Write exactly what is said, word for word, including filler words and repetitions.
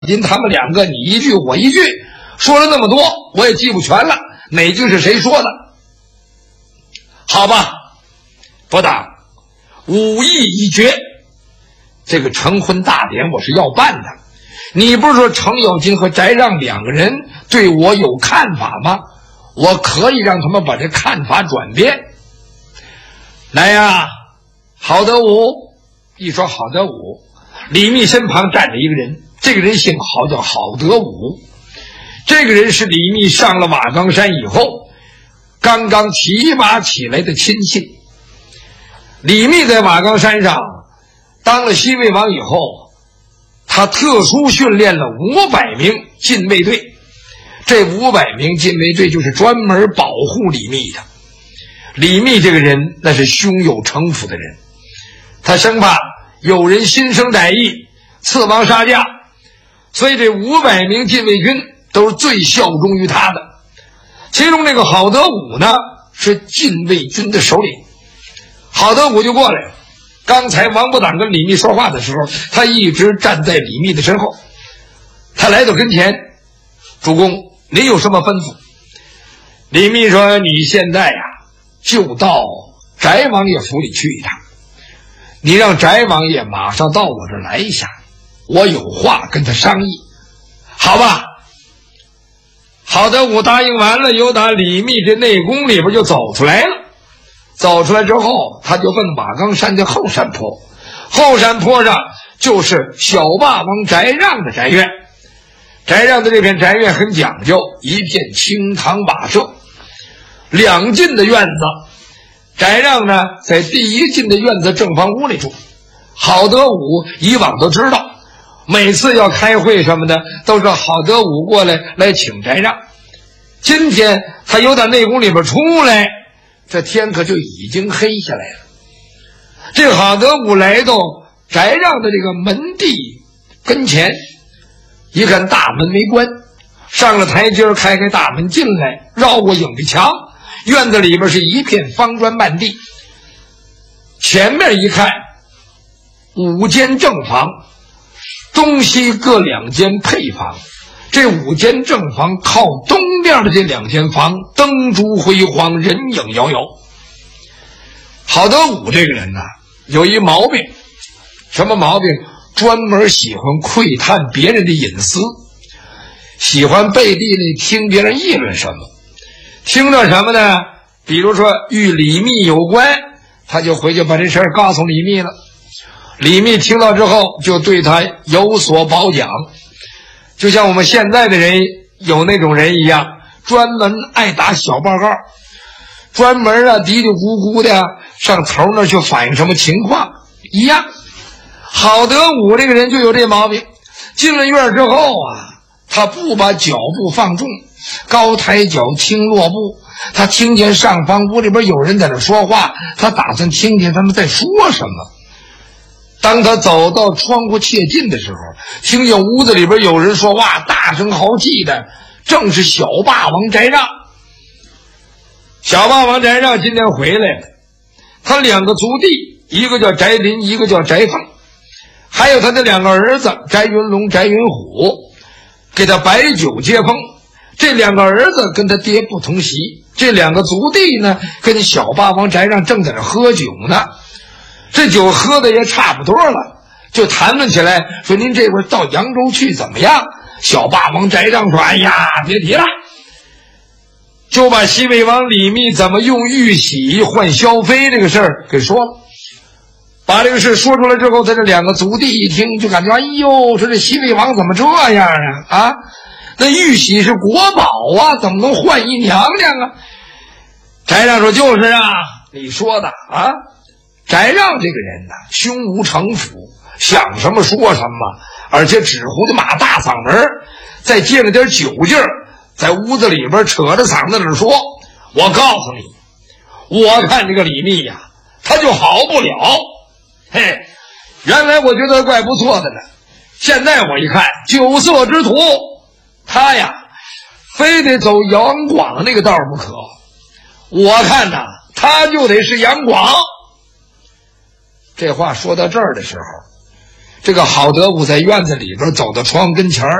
因他们两个你一句我一句，说了那么多，我也记不全了，哪句是谁说的？好吧，不打，武艺已决，这个成婚大典我是要办的。你不是说程咬金和翟让两个人对我有看法吗？我可以让他们把这看法转变。来呀，郝德武！一说郝德武，李密身旁站着一个人，这个人姓郝，叫郝德武。这个人是李密上了瓦岗山以后刚刚提拔起来的亲信。李密在瓦岗山上当了西魏王以后，他特殊训练了五百名禁卫队，这五百名禁卫队就是专门保护李密的。李密这个人那是胸有城府的人，他生怕有人心生歹意，刺王杀驾，所以这五百名禁卫军都是最效忠于他的。其中这个郝德武呢，是禁卫军的首领。郝德武就过来了，刚才王伯党跟李密说话的时候，他一直站在李密的身后。他来到跟前，主公，您有什么吩咐？李密说，你现在呀、啊，就到翟王爷府里去一趟，你让翟王爷马上到我这儿来一下，我有话跟他商议，好吧？郝德武答应完了，由打李密这内宫里边就走出来了。走出来之后，他就奔瓦岗山的后山坡，后山坡上就是小霸王翟让的宅院。翟让的这片宅院很讲究，一片青堂瓦舍，两进的院子。翟让呢，在第一进的院子正房屋里住。郝德武以往都知道，每次要开会什么的，都是郝德武过来来请翟让。今天他由他内宫里边出来，这天可就已经黑下来了。这郝德武来到翟让的这个门第跟前，一看大门没关，上了台阶开开大门进来，绕过影壁墙，院子里边是一片方砖漫地。前面一看，五间正房，东西各两间配房。这五间正房靠东边的这两间房，灯烛辉煌，人影摇摇。郝德武这个人呢，有一毛病，什么毛病？专门喜欢窥探别人的隐私，喜欢背地里听别人议论什么。听到什么呢？比如说与李密有关，他就回去把这事儿告诉李密了。李密听到之后，就对他有所褒奖。就像我们现在的人有那种人一样，专门爱打小报告，专门啊嘀嘀咕咕的上头那去反映什么情况一样。郝德武这个人就有这毛病，进了院之后啊，他不把脚步放重，高抬脚轻落步。他听见上房屋里边有人在那说话，他打算听听他们在说什么。当他走到窗户切近的时候，听见屋子里边有人说话，大声豪气的正是小霸王翟让。小霸王翟让今天回来了，他两个族弟，一个叫翟林，一个叫翟凤，还有他的两个儿子翟云龙、翟云虎，给他摆酒接风。这两个儿子跟他爹不同席，这两个族弟呢，跟小霸王翟让正在那喝酒呢。这酒喝的也差不多了，就谈论起来，说您这会儿到扬州去怎么样？小霸王翟让说，哎呀，别提了，就把西魏王李密怎么用玉玺换萧妃这个事儿给说了。把这个事说出来之后，他这两个族弟一听就感觉，哎呦，说这西魏王怎么这样啊？啊，那玉玺是国宝啊，怎么能换一娘娘啊？翟让说，就是啊，你说的啊。翟让这个人呢，胸无城府，想什么说什么，而且纸糊的马大嗓门，再借了点酒劲儿，在屋子里边扯着嗓子那说，我告诉你，我看这个李密呀，他就好不了。嘿，原来我觉得怪不错的呢，现在我一看酒色之徒，他呀非得走杨广那个道不可。我看呐，他就得是杨广。这话说到这儿的时候， 这个郝德武在院子里边走到窗跟前儿，